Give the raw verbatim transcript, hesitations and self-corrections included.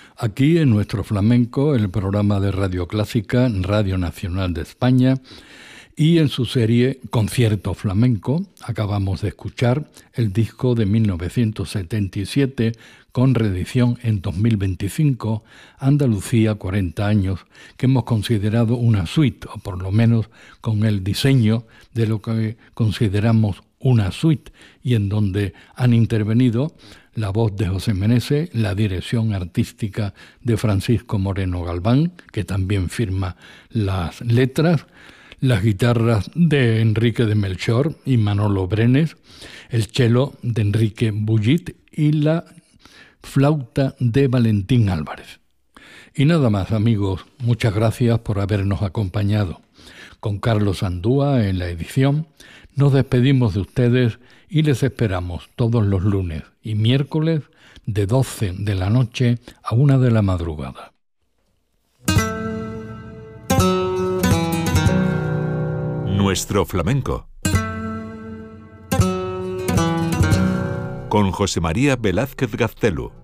Aquí en Nuestro Flamenco, el programa de Radio Clásica, Radio Nacional de España, y en su serie Concierto Flamenco acabamos de escuchar el disco de mil novecientos setenta y siete con reedición en dos mil veinticinco, Andalucía cuarenta años, que hemos considerado una suite, o por lo menos con el diseño de lo que consideramos una suite, y en donde han intervenido la voz de José Meneses, la dirección artística de Francisco Moreno Galván, que también firma las letras, las guitarras de Enrique de Melchor y Manolo Brenes, el cello de Enrique Bullit y la flauta de Valentín Álvarez. Y nada más, amigos, muchas gracias por habernos acompañado. Con Carlos Andúa en la edición, nos despedimos de ustedes y les esperamos todos los lunes y miércoles de doce de la noche a una de la madrugada. Nuestro Flamenco, con José María Velázquez Gaztelu.